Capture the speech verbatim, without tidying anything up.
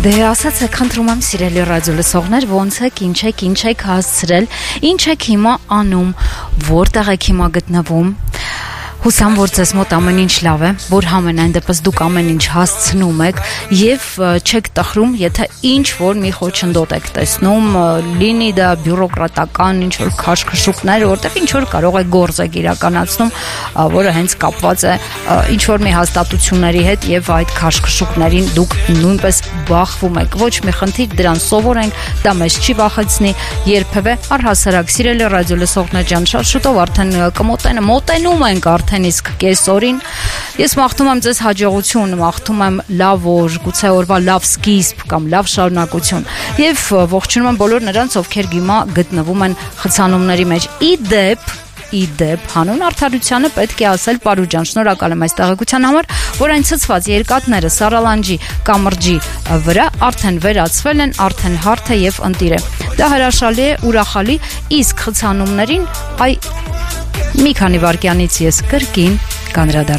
Դե ասացեք, խնդրում եմ սիրելի ռադիո լսողներ, ոնց եք, ինչ եք, ինչ եք հասցրել, ինչ եք հիմա անում, որտեղ եք հիմա գտնվում։ Հուսամ, որ ձեզ մոտ ամեն ինչ լավ է, որ համենայն դեպս դուք ամեն ինչ հասցնում եք եւ չեք տխրում, եթե ինչ որ մի խոչընդոտ եք տեսնում, լինի դա բյուրոկրատական ինչ որ քաշքշուկներ, որտեղ ինչ որ կարող է գործ եք իրականացնում, որը հենց կապված է ինչ որ մի հաստատությունների հետ եւ այդ քաշքշուկներին դուք նույնպես բախվում եք։ Ոչ մի խնդիր, դրան սովորենք, դա մեզ չի վախեցնի երբևէ։ Առհասարակ սիրելի ռադիո լսողներ ջան, շատ շուտով արդեն կմոտեն, մոտենում ենք արդեն իսկ կեսօրին։ Ես մաղթում եմ ձեզ հաջողություն, մաղթում եմ լավ օր, գուցե օրվա լավ սկիզբ կամ լավ շարունակություն եւ ողջունում եմ բոլոր նրանց, ովքեր հիմա գտնվում են խցանումների մեջ։ Ի դեպ Ի դեպ, հանուն արդարությանը պետք է ասել Պարուջան, շնորհակալ եմ այս տեղեկության համար, որ այն ցցված երկաթները Սարալանջի կամրջի վրա արդեն վերացվել են, արդեն հարթ է եւ ընտիր է։ Դա հրաշալի է, ուրախալի, իսկ խցանումներին այ մի քանի վայրկյանից ես կրկին կանդրադառնամ։